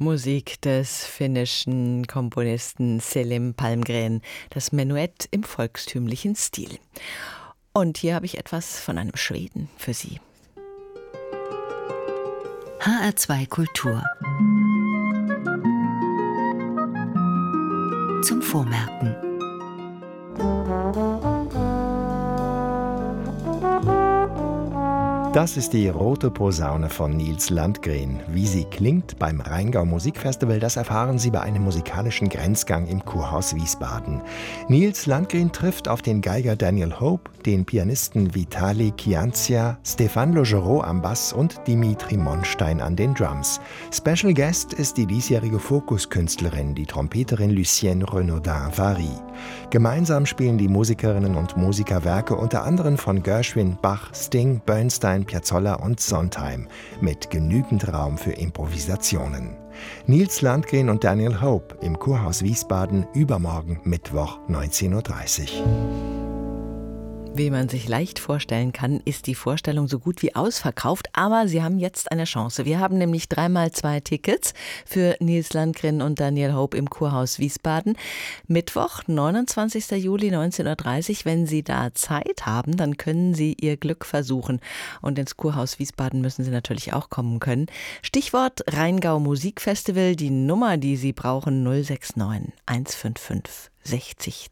Musik des finnischen Komponisten Selim Palmgren, das Menuett im volkstümlichen Stil. Und hier habe ich etwas von einem Schweden für Sie. HR2 Kultur. Zum Vormerken. Das ist die rote Posaune von Nils Landgren. Wie sie klingt beim Rheingau Musikfestival, das erfahren Sie bei einem musikalischen Grenzgang im Kurhaus Wiesbaden. Nils Landgren trifft auf den Geiger Daniel Hope, den Pianisten Vitali Kianzia, Stéphane Logerot am Bass und Dimitri Monstein an den Drums. Special Guest ist die diesjährige Fokuskünstlerin, die Trompeterin Lucienne Renaudin-Vary. Gemeinsam spielen die Musikerinnen und Musiker Werke unter anderem von Gershwin, Bach, Sting, Bernstein, Piazzolla und Sondheim mit genügend Raum für Improvisationen. Nils Landgren und Daniel Hope im Kurhaus Wiesbaden übermorgen Mittwoch 19.30 Uhr. Wie man sich leicht vorstellen kann, ist die Vorstellung so gut wie ausverkauft, aber Sie haben jetzt eine Chance. Wir haben nämlich 3x2 Tickets für Nils Landgren und Daniel Hope im Kurhaus Wiesbaden. Mittwoch, 29. Juli, 19.30 Uhr. Wenn Sie da Zeit haben, dann können Sie Ihr Glück versuchen. Und ins Kurhaus Wiesbaden müssen Sie natürlich auch kommen können. Stichwort Rheingau Musikfestival, die Nummer, die Sie brauchen, 069 155 60